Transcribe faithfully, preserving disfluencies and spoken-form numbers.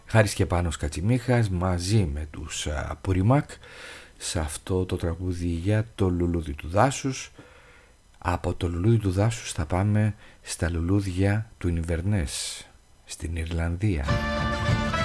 Χάρης και Πάνος Κατσιμίχας μαζί με τους Πουριμάκ σε αυτό το τραγούδι για το λουλούδι του δάσους. Από το λουλούδι του δάσους θα πάμε στα λουλούδια του Ινβερνές στην Ιρλανδία.